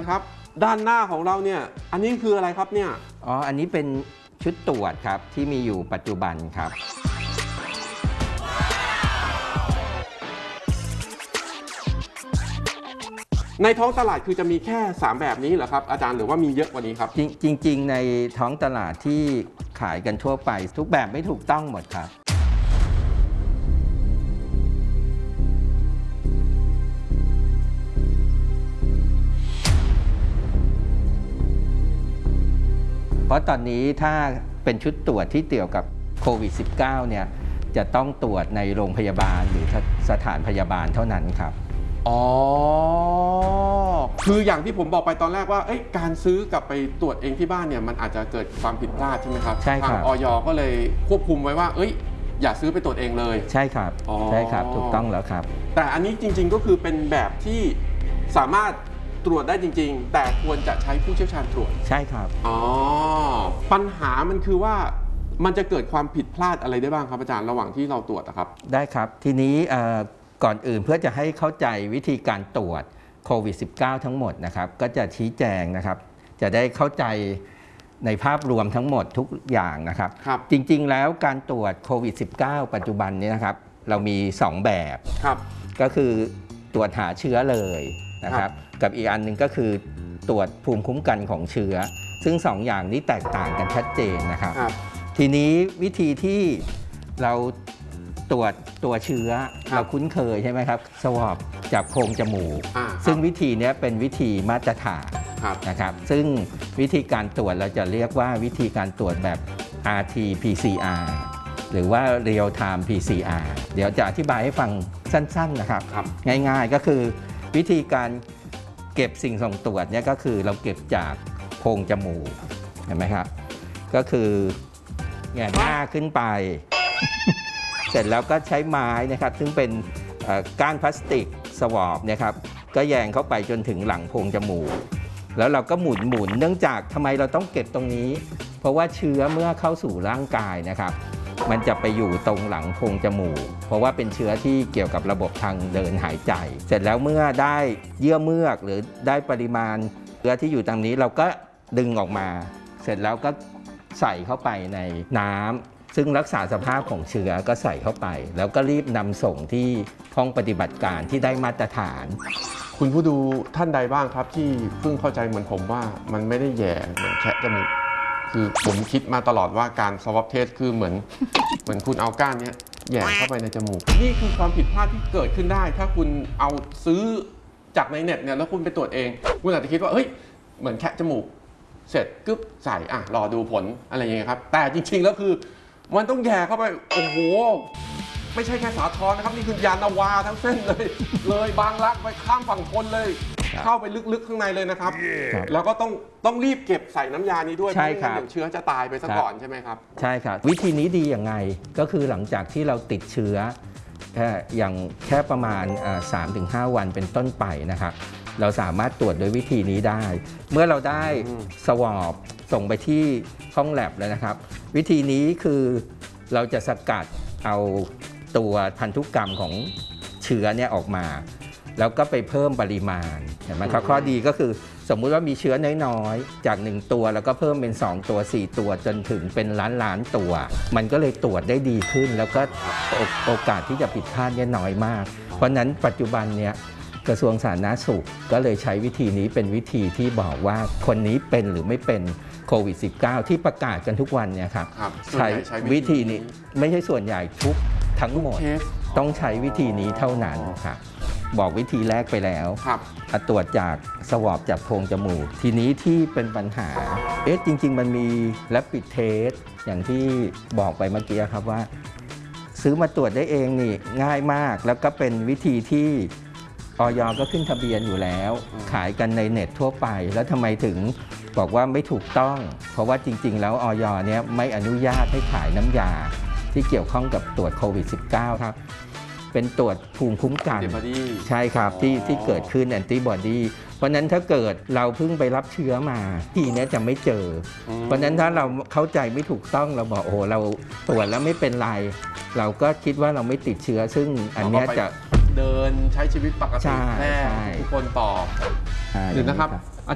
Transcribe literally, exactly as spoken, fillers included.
ครับด้านหน้าของเราเนี่ยอันนี้คืออะไรครับเนี่ยอ๋ออันนี้เป็นชุดตรวจครับที่มีอยู่ปัจจุบันครับในท้องตลาดคือจะมีแค่สามแบบนี้เหรอครับอาจารย์หรือว่ามีเยอะกว่านี้ครับจริงๆในท้องตลาดที่ขายกันทั่วไปทุกแบบไม่ถูกต้องหมดครับเพราะตอนนี้ถ้าเป็นชุดตรวจที่เกี่ยวกับโควิด สิบเก้า เนี่ยจะต้องตรวจในโรงพยาบาลหรือสถานพยาบาลเท่านั้นครับอ๋อคืออย่างที่ผมบอกไปตอนแรกว่าการซื้อกลับไปตรวจเองที่บ้านเนี่ยมันอาจจะเกิดความผิดพลาดใช่ไหมครับใช่ครับทางอย.ก็เลยควบคุมไว้ว่าเอ้ยอย่าซื้อไปตรวจเองเลยใช่ครับใช่ครับถูกต้องแล้วครับแต่อันนี้จริงๆก็คือเป็นแบบที่สามารถตรวจได้จริงๆแต่ควรจะใช้ผู้เชี่ยวชาญตรวจใช่ครับอ๋อปัญหามันคือว่ามันจะเกิดความผิดพลาดอะไรได้บ้างครับอาจารย์ระหว่างที่เราตรวจนะครับได้ครับทีนี้ก่อนอื่นเพื่อจะให้เข้าใจวิธีการตรวจโควิด สิบเก้า ทั้งหมดนะครับก็จะชี้แจงนะครับจะได้เข้าใจในภาพรวมทั้งหมดทุกอย่างนะครับครับจริงๆแล้วการตรวจโควิด สิบเก้า ปัจจุบันนี้นะครับเรามีสองแบบครับก็คือตรวจหาเชื้อเลยนะครับกับอีกอันหนึ่งก็คือตรวจภูมิคุ้มกันของเชื้อซึ่งสองอย่างนี้แตกต่างกันชัดเจนนะครับทีนี้วิธีที่เราตรวจตัวเชื้อเราคุ้นเคยใช่ไหมครับสวอปจากโพรงจมูกซึ่งวิธีนี้เป็นวิธีมาตรฐานนะครับซึ่งวิธีการตรวจเราจะเรียกว่าวิธีการตรวจแบบ อาร์ ที พี ซี อาร์ หรือว่า Real Time พี ซี อาร์ เดี๋ยวจะอธิบายให้ฟังสั้นๆนะครับง่ายๆก็คือวิธีการเก็บสิ่งส่งตรวจเนี่ยก็คือเราเก็บจากโพรงจมูกเห็นไหมครับก็คือแหงนหน้าขึ้นไปเสร็จแล้วก็ใช้ไม้นะครับซึ่งเป็นก้านพลาสติกสวอปนะครับก็แยงเข้าไปจนถึงหลังโพรงจมูกแล้วเราก็หมุนหมุนเนื่องจากทำไมเราต้องเก็บตรงนี้เพราะว่าเชื้อเมื่อเข้าสู่ร่างกายนะครับมันจะไปอยู่ตรงหลังโพรงจมูกเพราะว่าเป็นเชื้อที่เกี่ยวกับระบบทางเดินหายใจเสร็จแล้วเมื่อได้เยื่อเมือกหรือได้ปริมาณเชื้อที่อยู่ตรงนี้เราก็ดึงออกมาเสร็จแล้วก็ใส่เข้าไปในน้ำซึ่งรักษาสภาพของเชื้อก็ใส่เข้าไปแล้วก็รีบนำส่งที่ห้องปฏิบัติการที่ได้มาตรฐานคุณผู้ดูท่านใดบ้างครับที่เพิ่งเข้าใจเหมือนผมว่ามันไม่ได้แย่เหมือนแคะจมูกคือผมคิดมาตลอดว่าการสวอปเทสคือเหมือนเหมือนคุณเอาก้านนี้แย่เข้าไปในจมูกนี่คือความผิดพลาดที่เกิดขึ้นได้ถ้าคุณเอาซื้อจากในเน็ตเนี่ยแล้วคุณไปตรวจเองคุณอาจจะคิดว่าเฮ้ยเหมือนแคะจมูกเสร็จกึ๊บใส่อ่ะรอดูผลอะไรอย่างเงี้ยครับแต่จริงๆแล้วคือมันต้องแย่เข้าไปโอ้โหไม่ใช่แค่สาทรนะครับนี่คือยานนาวาทั้งเส้นเลยเลยบางรักไปข้ามฝั่งทนเลยเข้าไปลึกๆข้างในเลยนะครับแล้วก็ต้องต้องรีบเก็บใส่น้ำยานี้ด้วยเพราะไม่งั้นเดี๋ยวเชื้อจะตายไปซะก่อนใช่ไหมครับใช่ครับวิธีนี้ดีอย่างไงก็คือหลังจากที่เราติดเชื้อแค่อย่างแค่ประมาณ สามถึงห้า วันเป็นต้นไปนะครับเราสามารถตรวจโดยวิธีนี้ได้เมื่อเราได้สวอปส่งไปที่ห้องแลบแล้วนะครับวิธีนี้คือเราจะสกัดเอาตัวพันธุกรรมของเชื้อเนี่ยออกมาแล้วก็ไปเพิ่มปริมาณเห็นไหมครับข้อดีก็คือสมมุติว่ามีเชื้อน้อยๆจากหนึ่งตัวแล้วก็เพิ่มเป็นสองตัวสี่ตัวจนถึงเป็นล้านล้านตัวมันก็เลยตรวจได้ดีขึ้นแล้วก็โอกาสที่จะผิดพลาดเนี่ยน้อยมากเพราะนั้นปัจจุบันเนี่ยกระทรวงสาธารณสุขก็เลยใช้วิธีนี้เป็นวิธีที่บอกว่าคนนี้เป็นหรือไม่เป็นโควิด สิบเก้า ที่ประกาศกันทุกวันเนี่ยครับใช้วิธีนี้ไม่ใช่ส่วนใหญ่ทุกทั้งหมดต้องใช้วิธีนี้เท่านั้นครับบอกวิธีแรกไปแล้วตรวจจากสวอปจากโพรงจมูกทีนี้ที่เป็นปัญหาเอ๊ะจริงๆมันมีแรปปิดเทสอย่างที่บอกไปเมื่อกี้ครับว่าซื้อมาตรวจได้เองนี่ง่ายมากแล้วก็เป็นวิธีที่อย.ก็ขึ้นทะเบียนอยู่แล้วขายกันในเน็ตทั่วไปแล้วทำไมถึงบอกว่าไม่ถูกต้องเพราะว่าจริงๆแล้วอย.เนี่ยไม่อนุญาตให้ขายน้ำยาที่เกี่ยวข้องกับตรวจโควิด สิบเก้า ครับเป็นตรวจภูมิคุ้มกันใช่ครับที่ที่เกิดขึ้นแอนติบอดีเพราะนั้นถ้าเกิดเราเพิ่งไปรับเชื้อมาทีนี้จะไม่เจอเพราะนั้นถ้าเราเข้าใจไม่ถูกต้องเราบอกโอ้เราตรวจแล้วไม่เป็นไรเราก็คิดว่าเราไม่ติดเชื้อซึ่งอันนี้จะเดินใช้ชีวิตปกติแน่ทุกคนต่อหรือนะครับ